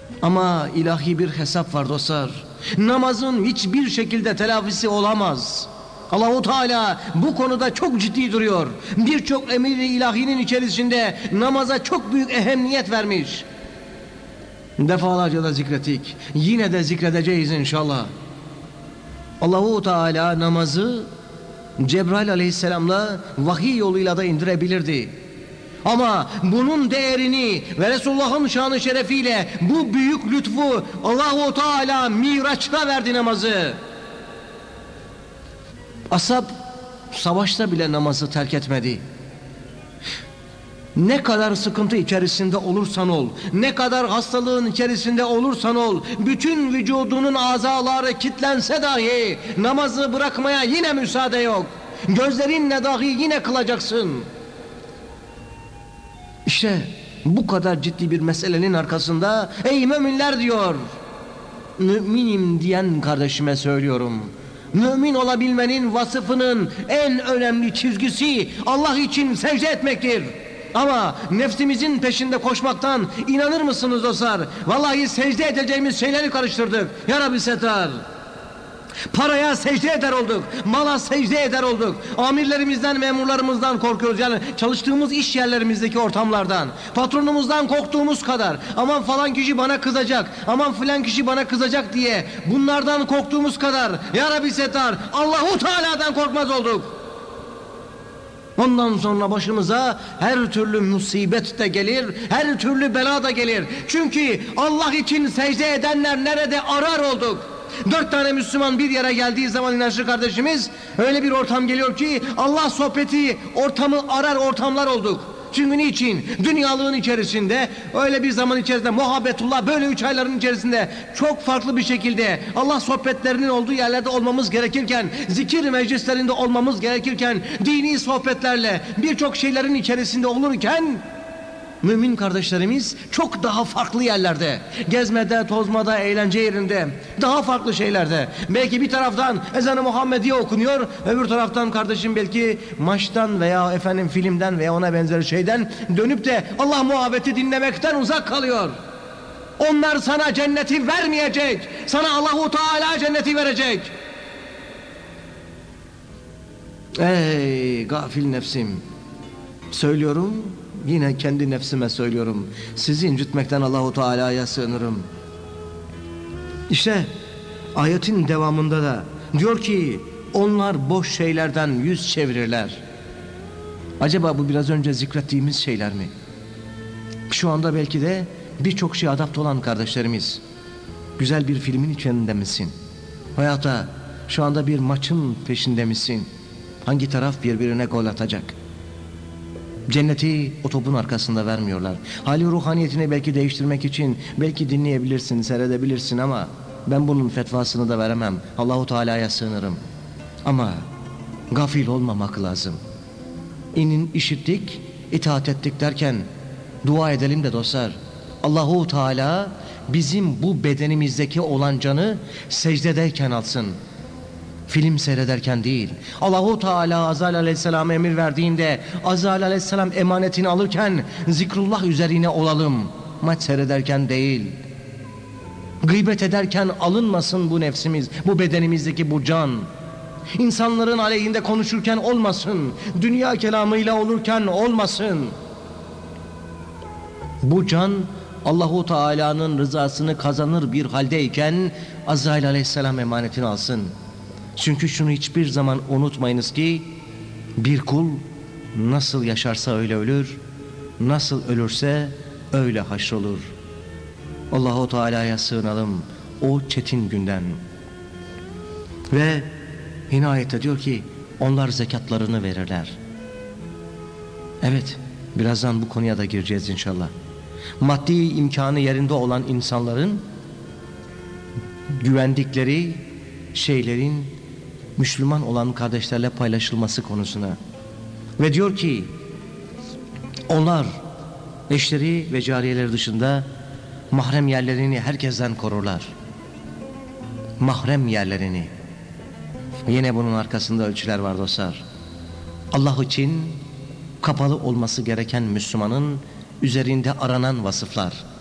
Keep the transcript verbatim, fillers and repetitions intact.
Ama ilahi bir hesap var dostlar. Namazın hiçbir şekilde telafisi olamaz. Allahu Teala bu konuda çok ciddi duruyor. Birçok emir-i ilahinin içerisinde namaza çok büyük ehemmiyet vermiş. Defalarca da zikrettik. Yine de zikredeceğiz inşallah. Allahu Teala namazı Cebrail aleyhisselamla vahiy yoluyla da indirebilirdi. Ama bunun değerini ve Resulullah'ın şanı şerefiyle bu büyük lütfu Allahu Teala Miraç'ta verdi namazı. Ashab savaşta bile namazı terk etmedi. Ne kadar sıkıntı içerisinde olursan ol, ne kadar hastalığın içerisinde olursan ol, bütün vücudunun azaları kitlense dahi namazı bırakmaya yine müsaade yok. Gözlerinle dahi yine kılacaksın. İşte bu kadar ciddi bir meselenin arkasında ey müminler diyor, müminim diyen kardeşime söylüyorum. Mümin olabilmenin vasıfının en önemli çizgisi Allah için secde etmektir. Ama nefsimizin peşinde koşmaktan inanır mısınız dostlar? Vallahi secde edeceğimiz şeyleri karıştırdık. Ya Rabbi setar. Paraya secde eder olduk, mala secde eder olduk. Amirlerimizden, memurlarımızdan korkuyoruz. Yani çalıştığımız iş yerlerimizdeki ortamlardan. Patronumuzdan korktuğumuz kadar. Aman falan kişi bana kızacak, aman filan kişi bana kızacak diye bunlardan korktuğumuz kadar Ya Rabbi setar, Allahu Teala'dan korkmaz olduk. Ondan sonra başımıza her türlü musibet de gelir, her türlü bela da gelir. Çünkü Allah için secde edenler nerede arar olduk. Dört tane Müslüman bir yere geldiği zaman inançlı kardeşimiz, öyle bir ortam geliyor ki Allah sohbeti ortamı arar ortamlar olduk. Çünkü niçin? Dünyalığın içerisinde, öyle bir zaman içerisinde, muhabbetullah, böyle üç ayların içerisinde çok farklı bir şekilde Allah sohbetlerinin olduğu yerlerde olmamız gerekirken, zikir meclislerinde olmamız gerekirken, dini sohbetlerle birçok şeylerin içerisinde olurken, mümin kardeşlerimiz çok daha farklı yerlerde, gezmede, tozmada, eğlence yerinde, daha farklı şeylerde. Belki bir taraftan ezan-ı Muhammediye okunuyor, öbür taraftan kardeşim belki maçtan veya efendim filmden veya ona benzer şeyden dönüp de Allah muhabbeti dinlemekten uzak kalıyor. Onlar sana cenneti vermeyecek, sana Allahu Teala cenneti verecek. Ey gafil nefsim, söylüyorum, yine kendi nefsime söylüyorum. Sizi incitmekten Allahu Teala'ya sığınırım. İşte ayetin devamında da diyor ki onlar boş şeylerden yüz çevirirler. Acaba bu biraz önce zikrettiğimiz şeyler mi? Şu anda belki de birçok şey adapte olan kardeşlerimiz. Güzel bir filmin içinde misin? Hayata şu anda bir maçın peşinde misin? Hangi taraf birbirine gol atacak? Cenneti o topun arkasında vermiyorlar. Hali ruhaniyetini belki değiştirmek için belki dinleyebilirsin, seyredebilirsin ama ben bunun fetvasını da veremem. Allahu Teala'ya sığınırım. Ama gafil olmamak lazım. İnin işittik, itaat ettik derken dua edelim de dostlar. Allahu Teala bizim bu bedenimizdeki olan canı secdedeyken alsın. Film seyrederken değil. Allahu Teala Azrail Aleyhisselam'a emir verdiğinde Azrail Aleyhisselam emanetini alırken zikrullah üzerine olalım. Maç seyrederken değil. Gıybet ederken alınmasın bu nefsimiz, bu bedenimizdeki bu can. İnsanların aleyhinde konuşurken olmasın. Dünya kelamıyla olurken olmasın. Bu can Allahu Teala'nın rızasını kazanır bir haldeyken Azrail Aleyhisselam emanetini alsın. Çünkü şunu hiçbir zaman unutmayınız ki bir kul nasıl yaşarsa öyle ölür, nasıl ölürse öyle haşrolur. Allahu Teala'ya sığınalım o çetin günden. Ve yine ayette diyor ki onlar zekatlarını verirler. Evet, birazdan bu konuya da gireceğiz inşallah. Maddi imkanı yerinde olan insanların güvendikleri şeylerin Müslüman olan kardeşlerle paylaşılması konusuna. Ve diyor ki onlar eşleri ve cariyeleri dışında mahrem yerlerini herkesten korurlar. Mahrem yerlerini. Yine bunun arkasında ölçüler var dostlar. Allah için kapalı olması gereken Müslümanın üzerinde aranan vasıflar.